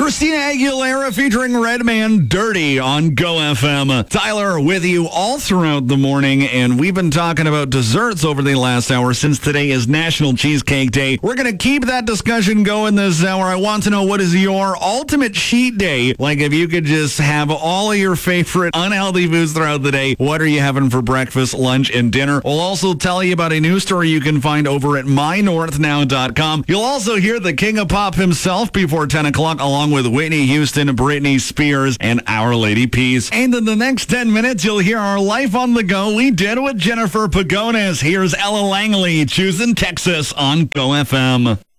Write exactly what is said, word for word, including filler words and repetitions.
Christina Aguilera featuring Redman Dirty on Go F M. Tyler with you all throughout the morning, and we've been talking about desserts over the last hour since today is National Cheesecake Day. We're going to keep that discussion going this hour. I want to know, what is your ultimate cheat day? Like, if you could just have all of your favorite unhealthy foods throughout the day, what are you having for breakfast, lunch, and dinner? We'll also tell you about a news story you can find over at my north now dot com. You'll also hear the King of Pop himself before ten o'clock, along with Whitney Houston, Britney Spears, and Our Lady Peace. And in the next ten minutes, you'll hear our Life on the Go we did with Jennifer Pagones. Here's Ella Langley, Choosing Texas on Go F M.